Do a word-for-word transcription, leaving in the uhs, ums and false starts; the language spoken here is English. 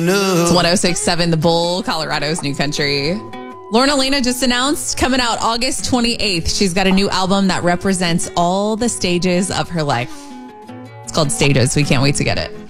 No. It's one oh six point seven The Bull, Colorado's new country. Lorna Lena just announced coming out August twenty-eighth. She's got a new album that represents all the stages of her life. It's called Stages. We can't wait to get it.